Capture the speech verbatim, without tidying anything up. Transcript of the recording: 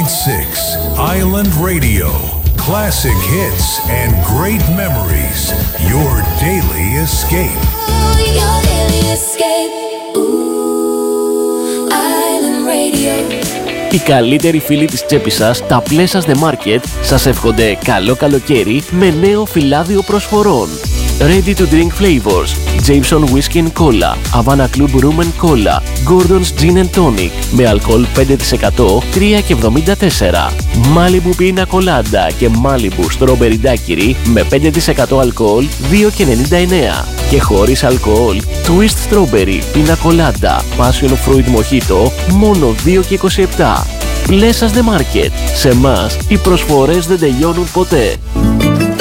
point six Island Radio. Classic hits and great memories. Your daily escape. Oh, your daily escape. Ooh, Island Radio. Οι καλύτεροι φίλοι της τσέπης σας, τα Pleasures The Market, σας εύχονται καλό καλοκαίρι με νέο φυλάδιο προσφορών. Ready to drink flavors, Jameson Whiskey and Cola, Havana Club Rum and Cola, Gordon's Gin and Tonic με αλκοόλ πέντε τοις εκατό, τρία και εβδομήντα τέσσερα. Malibu Pina Colada και Malibu Strawberry Daiquiri με πέντε τοις εκατό αλκοόλ, δύο και ενενήντα εννέα. Και χωρίς αλκοόλ, Twist Strawberry Pina Colada, Passion Fruit Mojito, μόνο δύο και είκοσι επτά. Pleasures The Market. Σε μας οι προσφορές δεν τελειώνουν ποτέ.